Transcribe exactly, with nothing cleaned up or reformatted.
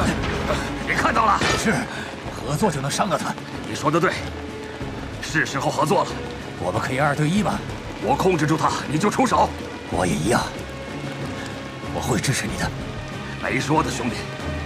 你看到了？ 是，合作就能伤到他。 你说的对，是时候合作了。 我们可以二对一吗？ 我控制住他，你就出手。 我也一样，我会支持你的。 没说的，兄弟，